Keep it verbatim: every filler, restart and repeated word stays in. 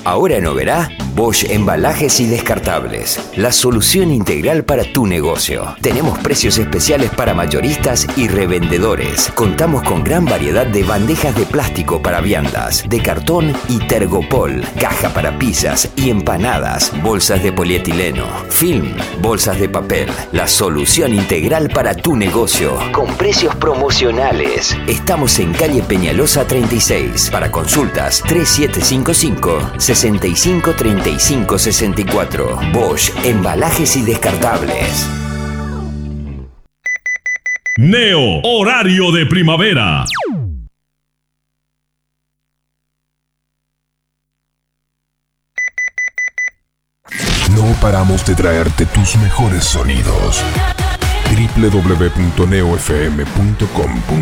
Ahora en Oberá, Bosch Embalajes y Descartables. La solución integral para tu negocio. Tenemos precios especiales para mayoristas y revendedores. Contamos con gran variedad de bandejas de plástico para viandas, de cartón y tergopol, caja para pizzas y empanadas, bolsas de polietileno, film, bolsas de papel. La solución integral para tu negocio. Con precios promocionales. Estamos en calle Peñalosa treinta y seis. Para consultas tres siete cinco cinco, seis cinco tres cinco seis cuatro. Bosch Embalajes y Descartables. Neo, horario de primavera. No paramos de traerte tus mejores sonidos. doble u doble u doble u punto neo f m punto com punto